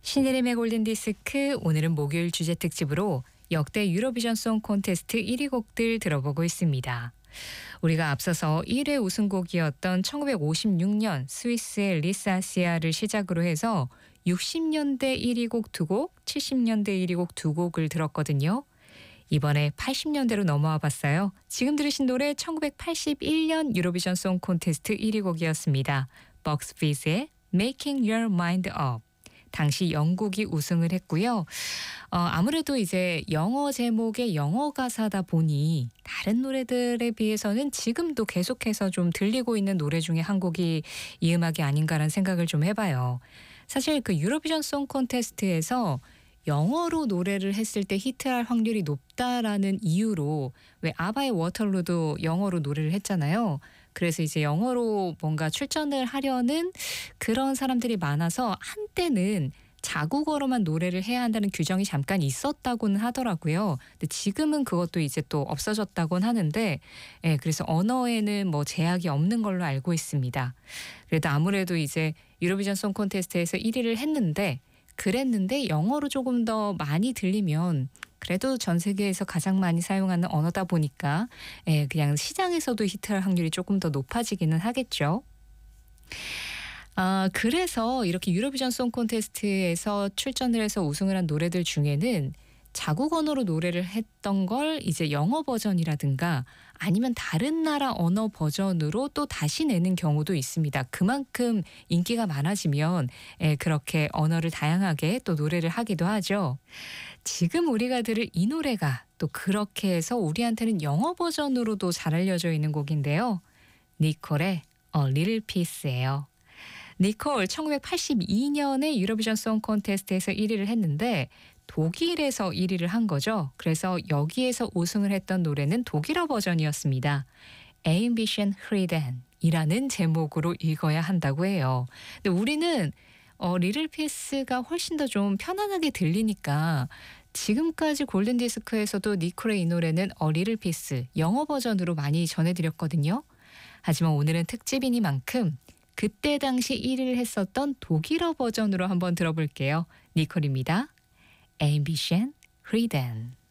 신혜림의 골든디스크 오늘은 목요일 주제 특집으로 역대 유로비전 송 콘테스트 1위 곡들 들어보고 있습니다. 우리가 앞서서 1회 우승곡이었던 1956년 스위스의 리사시아를 시작으로 해서 60년대 1위 곡 2곡, 70년대 1위 곡 2곡을 들었거든요. 이번에 80년대로 넘어와 봤어요. 지금 들으신 노래 1981년 유로비전 송 콘테스트 1위 곡이었습니다. 벅스피스의 Making Your Mind Up. 당시 영국이 우승을 했고요. 아무래도 이제 영어 제목의 영어 가사다 보니 다른 노래들에 비해서는 지금도 계속해서 좀 들리고 있는 노래 중에 한 곡이 이 음악이 아닌가라는 생각을 좀 해봐요. 사실 그 유로비전 송 콘테스트에서 영어로 노래를 했을 때 히트할 확률이 높다라는 이유로 왜 아바의 워털루도 영어로 노래를 했잖아요. 그래서 이제 영어로 뭔가 출전을 하려는 그런 사람들이 많아서 한때는 자국어로만 노래를 해야 한다는 규정이 잠깐 있었다고는 하더라고요. 근데 지금은 그것도 이제 또 없어졌다고는 하는데, 그래서 언어에는 뭐 제약이 없는 걸로 알고 있습니다. 그래도 아무래도 이제 유로비전 송 콘테스트에서 1위를 했는데, 그랬는데 영어로 조금 더 많이 들리면 그래도 전 세계에서 가장 많이 사용하는 언어다 보니까 그냥 시장에서도 히트할 확률이 조금 더 높아지기는 하겠죠. 그래서 이렇게 유로비전 송 콘테스트에서 출전을 해서 우승을 한 노래들 중에는 자국 언어로 노래를 했던 걸 이제 영어 버전이라든가 아니면 다른 나라 언어 버전으로 또 다시 내는 경우도 있습니다. 그만큼 인기가 많아지면 그렇게 언어를 다양하게 또 노래를 하기도 하죠. 지금 우리가 들을 이 노래가 또 그렇게 해서 우리한테는 영어 버전으로도 잘 알려져 있는 곡인데요. 니콜의 A Little Piece예요. 니콜 1982년에 유로비전 송 콘테스트에서 1위를 했는데 독일에서 1위를 한 거죠. 그래서 여기에서 우승을 했던 노래는 독일어 버전이었습니다. Ambition Frieden 이라는 제목으로 읽어야 한다고 해요. 근데 우리는 리틀 피스가 훨씬 더 좀 편안하게 들리니까 지금까지 골든디스크에서도 니콜의 이 노래는 리틀 피스 영어 버전으로 많이 전해드렸거든요. 하지만 오늘은 특집이니만큼 그때 당시 1위를 했었던 독일어 버전으로 한번 들어볼게요. 니콜입니다. Ambition Frieden.